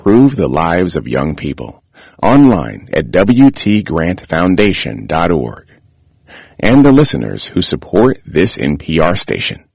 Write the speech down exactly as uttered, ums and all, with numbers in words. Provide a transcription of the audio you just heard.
improve the lives of young people. Online at w t grant foundation dot org. And the listeners who support this N P R station.